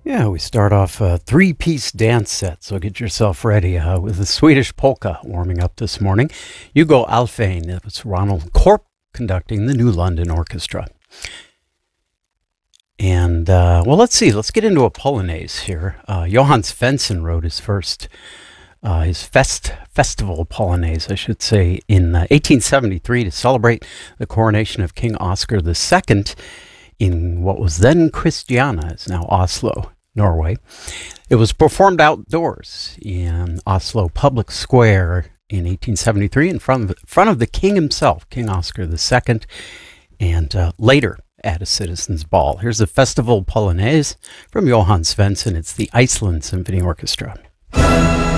Yeah, we start off a three-piece dance set, so get yourself ready with the Swedish polka warming up this morning. Hugo Alfvén, it was Ronald Korp conducting the New London Orchestra. And, let's see, let's get into a Polonaise here. Johann Svensson wrote his festival Polonaise, I should say, in 1873 to celebrate the coronation of King Oscar II in what was then Christiania, is now Oslo, Norway. It was performed outdoors in Oslo Public Square in 1873 in front of the king himself, King Oscar II, and later at a citizens' ball. Here's the Festival Polonaise from Johann Svensson. It's the Iceland Symphony Orchestra.